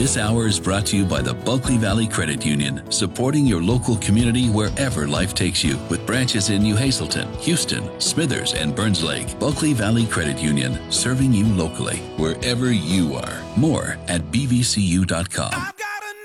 This hour is brought to you by the Bulkley Valley Credit Union, supporting your local community wherever life takes you, with branches in New Hazelton, Houston, Smithers, and Burns Lake. Bulkley Valley Credit Union, serving you locally, wherever you are. More at bvcu.com.